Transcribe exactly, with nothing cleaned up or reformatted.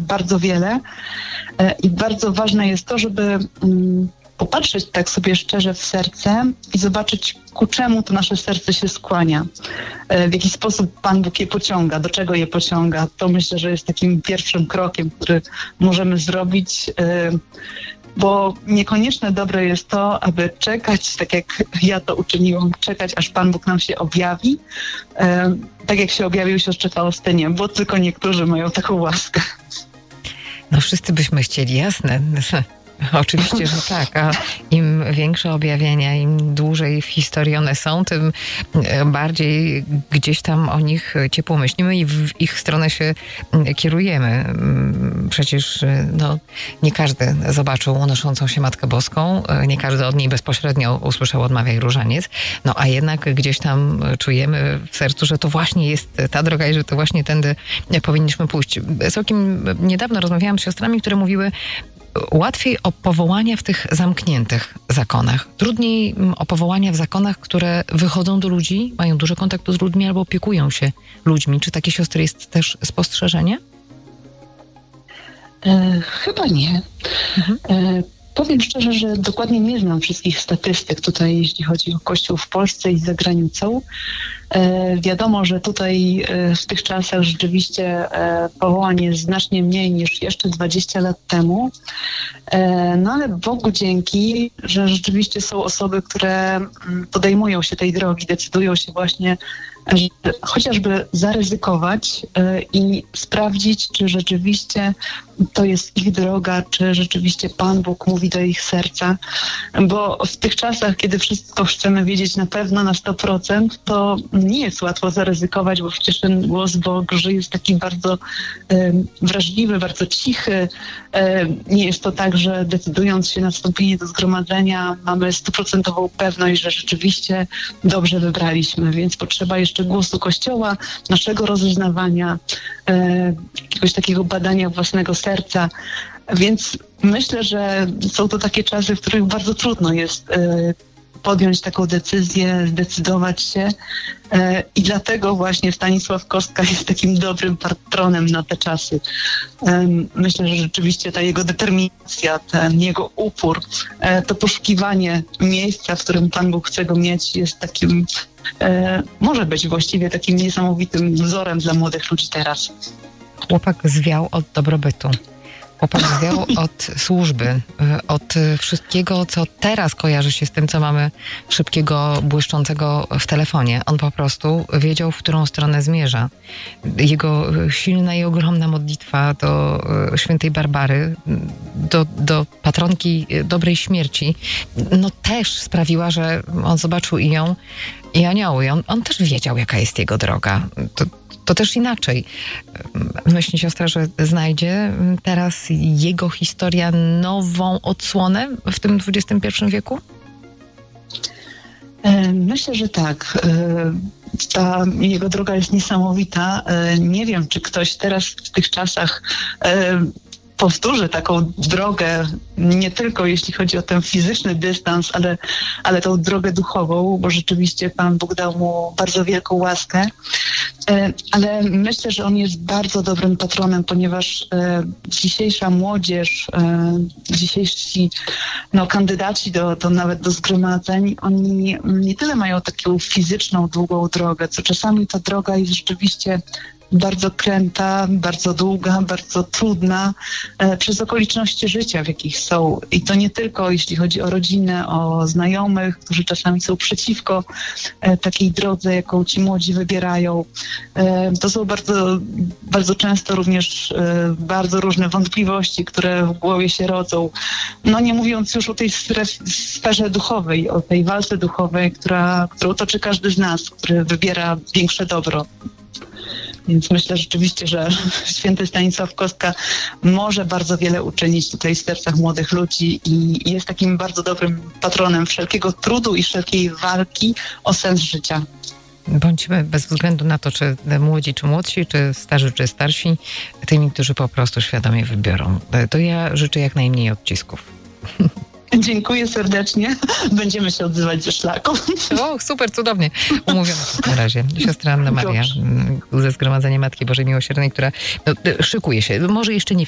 bardzo wiele i bardzo ważne jest to, żeby popatrzeć tak sobie szczerze w serce i zobaczyć, ku czemu to nasze serce się skłania. W jaki sposób Pan Bóg je pociąga, do czego je pociąga. To myślę, że jest takim pierwszym krokiem, który możemy zrobić, bo niekoniecznie dobre jest to, aby czekać, tak jak ja to uczyniłam, czekać, aż Pan Bóg nam się objawi, tak jak się objawił siostrze Faustynie, bo tylko niektórzy mają taką łaskę. No wszyscy byśmy chcieli, jasne. Oczywiście, że tak, a im większe objawienia, im dłużej w historii one są, tym bardziej gdzieś tam o nich ciepło myślimy i w ich stronę się kierujemy. Przecież no, nie każdy zobaczył unoszącą się Matkę Boską, nie każdy od niej bezpośrednio usłyszał Odmawiaj Różaniec, no a jednak gdzieś tam czujemy w sercu, że to właśnie jest ta droga i że to właśnie tędy powinniśmy pójść. Całkiem niedawno rozmawiałam z siostrami, które mówiły, łatwiej o powołania w tych zamkniętych zakonach. Trudniej o powołania w zakonach, które wychodzą do ludzi, mają dużo kontaktu z ludźmi albo opiekują się ludźmi. Czy takie siostry jest też spostrzeżenie? E, chyba nie. Mhm. E, powiem szczerze, że dokładnie nie znam wszystkich statystyk tutaj, jeśli chodzi o Kościół w Polsce i za granicą. E, wiadomo, że tutaj e, w tych czasach rzeczywiście e, powołań jest znacznie mniej niż jeszcze dwadzieścia lat temu. E, no ale Bogu dzięki, że rzeczywiście są osoby, które m, podejmują się tej drogi, decydują się właśnie że chociażby zaryzykować y, i sprawdzić, czy rzeczywiście to jest ich droga, czy rzeczywiście Pan Bóg mówi do ich serca, bo w tych czasach, kiedy wszystko chcemy wiedzieć na pewno na sto procent, to nie jest łatwo zaryzykować, bo przecież ten głos Boży jest taki bardzo y, wrażliwy, bardzo cichy. Y, nie jest to tak, że decydując się na wstąpienie do zgromadzenia mamy stuprocentową pewność, że rzeczywiście dobrze wybraliśmy, więc potrzeba jeszcze głosu Kościoła, naszego rozeznawania, e, jakiegoś takiego badania własnego serca. Więc myślę, że są to takie czasy, w których bardzo trudno jest e, podjąć taką decyzję, zdecydować się e, i dlatego właśnie Stanisław Kostka jest takim dobrym patronem na te czasy. E, myślę, że rzeczywiście ta jego determinacja, ten jego upór, e, to poszukiwanie miejsca, w którym Pan Bóg chce go mieć, jest takim E, może być właściwie takim niesamowitym wzorem dla młodych ludzi teraz. Chłopak zwiał od dobrobytu. Chłopak zwiał od służby, od wszystkiego, co teraz kojarzy się z tym, co mamy szybkiego, błyszczącego w telefonie. On po prostu wiedział, w którą stronę zmierza. Jego silna i ogromna modlitwa do świętej Barbary, do, do patronki dobrej śmierci, no też sprawiła, że on zobaczył i ją, i anioły. I on, on też wiedział, jaka jest jego droga. To, to też inaczej. Myśli siostra, że znajdzie teraz jego historia nową odsłonę w tym dwudziestym pierwszym wieku? Myślę, że tak. Ta jego droga jest niesamowita. Nie wiem, czy ktoś teraz w tych czasach powtórzy taką drogę, nie tylko jeśli chodzi o ten fizyczny dystans, ale, ale tą drogę duchową, bo rzeczywiście Pan Bóg dał mu bardzo wielką łaskę. Ale myślę, że on jest bardzo dobrym patronem, ponieważ e, dzisiejsza młodzież, e, dzisiejsi no, kandydaci do, do nawet do zgromadzeń, oni nie tyle mają taką fizyczną, długą drogę, co czasami ta droga jest rzeczywiście bardzo kręta, bardzo długa, bardzo trudna e, przez okoliczności życia, w jakich są. I to nie tylko jeśli chodzi o rodzinę, o znajomych, którzy czasami są przeciwko e, takiej drodze, jaką ci młodzi wybierają. E, to są bardzo, bardzo często również e, bardzo różne wątpliwości, które w głowie się rodzą. No nie mówiąc już o tej sferze duchowej, o tej walce duchowej, która, którą toczy każdy z nas, który wybiera większe dobro. Więc myślę rzeczywiście, że święty Stanisław Kostka może bardzo wiele uczynić tutaj w sercach młodych ludzi i jest takim bardzo dobrym patronem wszelkiego trudu i wszelkiej walki o sens życia. Bądźmy bez względu na to, czy młodzi, czy młodsi, czy starzy, czy starsi, tymi, którzy po prostu świadomie wybiorą. To ja życzę jak najmniej odcisków. Dziękuję serdecznie. Będziemy się odzywać ze szlaku. O, super, cudownie. Umówiona na razie. Siostra Anna Maria ze Zgromadzenia Matki Bożej Miłosiernej, która no, szykuje się. Może jeszcze nie